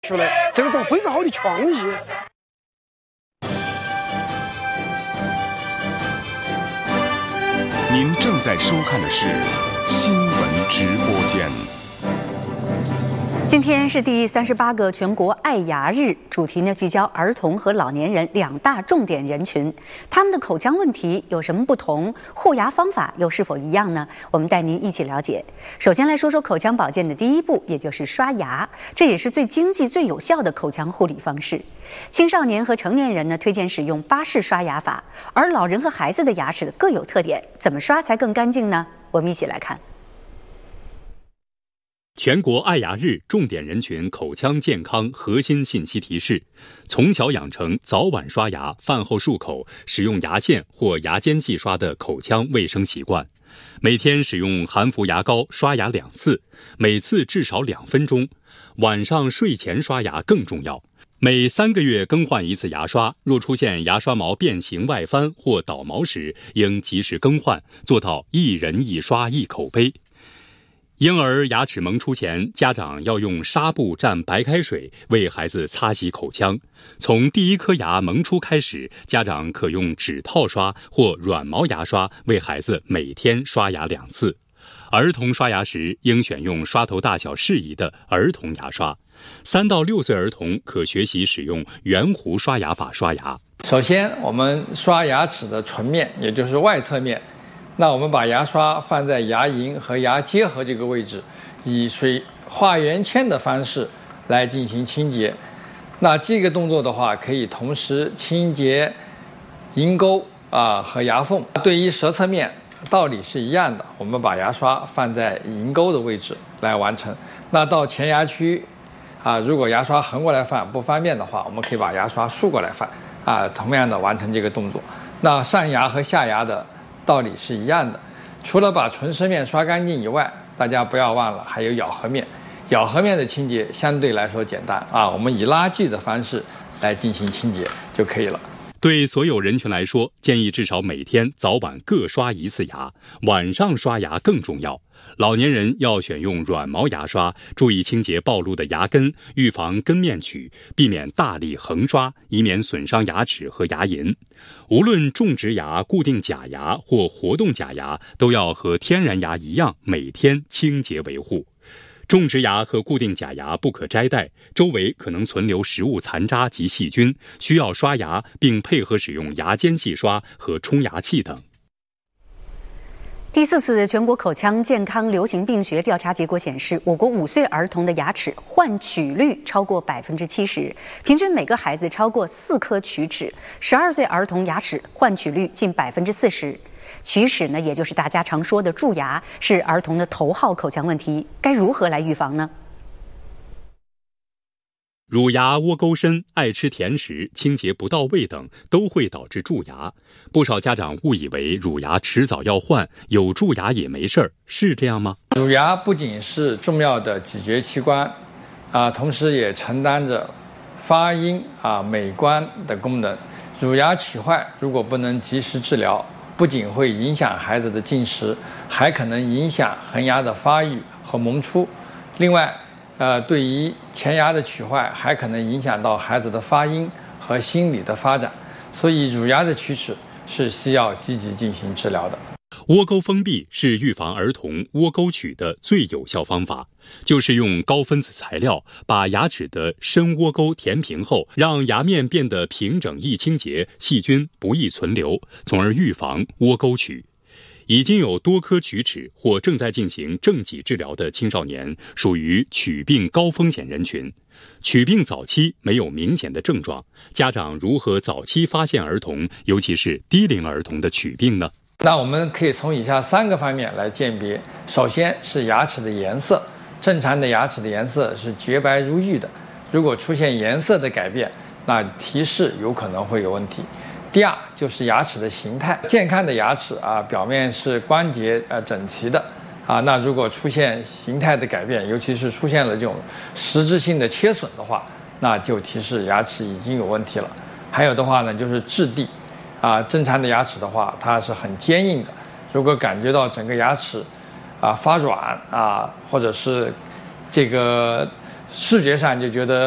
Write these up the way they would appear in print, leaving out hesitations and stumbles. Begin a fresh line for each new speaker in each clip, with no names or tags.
出来，这个都非常好的创意。
您正在收看的是新闻直播间。
今天是第38个全国爱牙日，主题呢聚焦儿童和老年人两大重点人群，他们的口腔问题有什么不同？护牙方法又是否一样呢？我们带您一起了解。首先来说说口腔保健的第一步，也就是刷牙，这也是最经济、最有效的口腔护理方式。青少年和成年人呢，推荐使用巴氏刷牙法，而老人和孩子的牙齿各有特点，怎么刷才更干净呢？我们一起来看。
全国爱牙日重点人群口腔健康核心信息提示：从小养成早晚刷牙、饭后漱口、使用牙线或牙间细刷的口腔卫生习惯。每天使用含氟牙膏刷牙2次，每次至少2分钟。晚上睡前刷牙更重要。每3个月更换一次牙刷，若出现牙刷毛变形外翻或倒毛时，应及时更换，做到一人一刷一口杯。婴儿牙齿萌出前，家长要用纱布蘸白开水为孩子擦洗口腔。从第一颗牙萌出开始，家长可用指套刷或软毛牙刷为孩子每天刷牙2次。儿童刷牙时，应选用刷头大小适宜的儿童牙刷。3到6岁儿童可学习使用圆弧刷牙法刷牙。
首先，我们刷牙齿的唇面，也就是外侧面。那我们把牙刷放在牙龈和牙结合这个位置，以水画圆圈的方式来进行清洁。那这个动作的话，可以同时清洁龈沟和牙缝。对于舌侧面，道理是一样的，我们把牙刷放在龈沟的位置来完成。那到前牙区如果牙刷横过来放不方便的话，我们可以把牙刷竖过来放同样的完成这个动作。那上牙和下牙的道理是一样的，除了把唇舌面刷干净以外，大家不要忘了还有咬合面。咬合面的清洁相对来说简单我们以拉锯的方式来进行清洁就可以了。
对所有人群来说，建议至少每天早晚各刷1次牙，晚上刷牙更重要。老年人要选用软毛牙刷，注意清洁暴露的牙根，预防根面龋，避免大力横刷，以免损伤牙齿和牙龈。无论种植牙、固定假牙或活动假牙，都要和天然牙一样，每天清洁维护。种植牙和固定假牙不可摘戴，周围可能存留食物残渣及细菌，需要刷牙，并配合使用牙间细刷和冲牙器等。
第4次全国口腔健康流行病学调查结果显示，我国5岁儿童的牙齿换龋率超过70%，平均每个孩子超过4颗龋齿；12岁儿童牙齿换龋率近40%。龋齿呢，也就是大家常说的蛀牙，是儿童的头号口腔问题，该如何来预防呢？
乳牙窝沟深、爱吃甜食、清洁不到位等都会导致蛀牙。不少家长误以为乳牙迟早要换，有蛀牙也没事儿，是这样吗？
乳牙不仅是重要的咀嚼器官同时也承担着发音美观的功能。乳牙龋坏如果不能及时治疗，不仅会影响孩子的进食，还可能影响恒牙的发育和萌出。另外对于前牙的龋坏，还可能影响到孩子的发音和心理的发展，所以乳牙的龋齿是需要积极进行治疗的。
窝沟封闭是预防儿童窝沟龋的最有效方法，就是用高分子材料把牙齿的深窝沟填平后，让牙面变得平整易清洁，细菌不易存留，从而预防窝沟龋。已经有多颗龋齿或正在进行正畸治疗的青少年属于龋病高风险人群。龋病早期没有明显的症状，家长如何早期发现儿童，尤其是低龄儿童的龋病呢？
那我们可以从以下3个方面来鉴别。首先是牙齿的颜色，正常的牙齿的颜色是洁白如玉的，如果出现颜色的改变，那提示有可能会有问题。第二就是牙齿的形态，健康的牙齿表面是关节整齐的那如果出现形态的改变，尤其是出现了这种实质性的切损的话，那就提示牙齿已经有问题了。还有的话呢，就是质地正常的牙齿的话，它是很坚硬的，如果感觉到整个牙齿发软或者是这个视觉上就觉得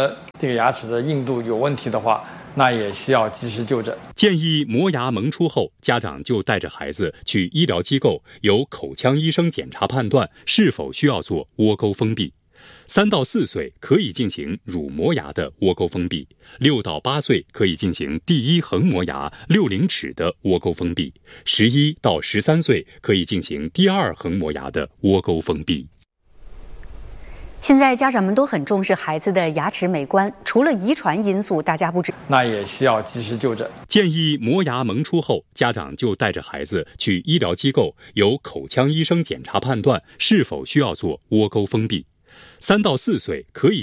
这个牙齿的硬度有问题的话，那也需要及时就诊。
建议磨牙萌出后，家长就带着孩子去医疗机构，由口腔医生检查判断是否需要做窝沟封闭。3到4岁可以进行乳磨牙的窝沟封闭，6到8岁可以进行第一横磨牙60齿的窝沟封闭，11到13岁可以进行第二横磨牙的窝沟封闭。
现在家长们都很重视孩子的牙齿美观，除了遗传因素，大家不知
那也需要及时就诊。
建议磨牙萌出后，家长就带着孩子去医疗机构，由口腔医生检查判断是否需要做窝沟封闭。3到4岁可以